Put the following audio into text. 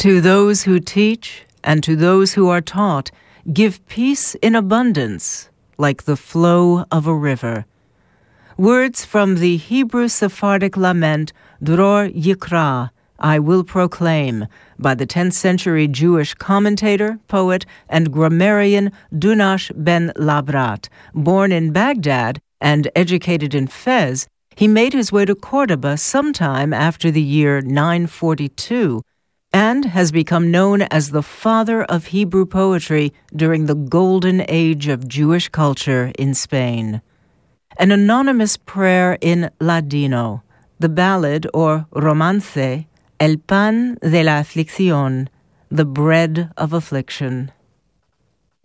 To those who teach and to those who are taught, give peace in abundance, like the flow of a river. Words from the Hebrew Sephardic lament, Dror Yikra, I Will Proclaim, by the 10th century Jewish commentator, poet, and grammarian Dunash ben Labrat. Born in Baghdad and educated in Fez, he made his way to Cordoba sometime after the year 942, and has become known as the father of Hebrew poetry during the golden age of Jewish culture in Spain. An anonymous prayer in Ladino, the ballad or romance, El pan de la aflicción, the bread of affliction.